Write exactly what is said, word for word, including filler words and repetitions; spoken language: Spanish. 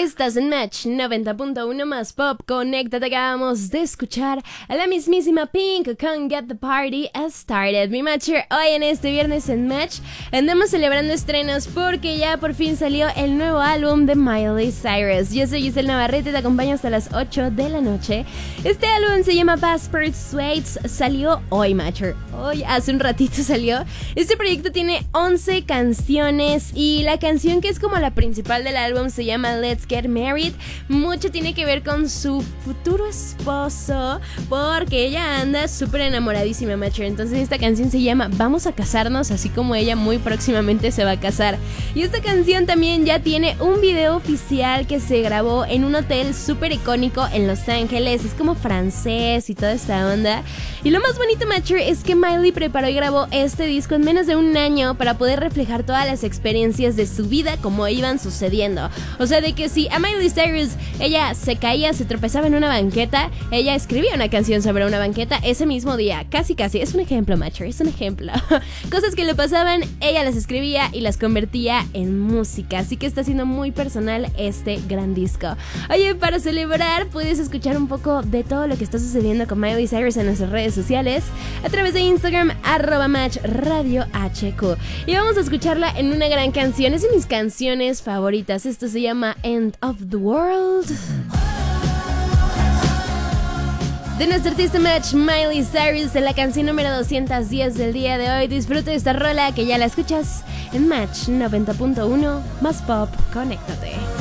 Estás en Match noventa punto uno más Pop. Conéctate, acabamos de escuchar a la mismísima Pink con Get the Party Started. Mi Matcher, hoy en este viernes en Match andamos celebrando estrenos porque ya por fin salió el nuevo álbum de Miley Cyrus. Yo soy Giselle Navarrete y te acompaño hasta las ocho de la noche. Este álbum se llama Passport Suites, salió hoy, Matcher. Hoy, hace un ratito salió. Este proyecto tiene once canciones y la canción que es como la principal del álbum se llama Let's Get Married. Mucho tiene que ver con su futuro esposo porque ella anda súper enamoradísima, Matcher. Entonces esta canción se llama Vamos a casarnos, así como ella muy próximamente se va a casar. Y esta canción también ya tiene un video oficial que se grabó en un hotel súper icónico en Los Ángeles. Es como francés y toda esta onda. Y lo más bonito, Matcher, es que Miley preparó y grabó este disco en menos de un año para poder reflejar todas las experiencias de su vida como iban sucediendo. O sea, de que si a Miley Cyrus ella se caía, se tropezaba en una banqueta, ella escribía una canción sobre una banqueta ese mismo día. Casi casi, es un ejemplo, Matcher, es un ejemplo. Cosas que le pasaban, ella las escribía y las convertía en música. Así que está siendo muy personal este gran disco. Oye, para celebrar puedes escuchar un poco de todo lo que está sucediendo con Miley Cyrus en nuestras redes sociales a través de Instagram, arroba match radio hq. Y vamos a escucharla en una gran canción, es de mis canciones favoritas. Esto se llama End of the World, de nuestro artista Match, Miley Cyrus, en la canción número doscientos diez del día de hoy. Disfruta de esta rola que ya la escuchas en Match noventa punto uno más Pop. Conéctate.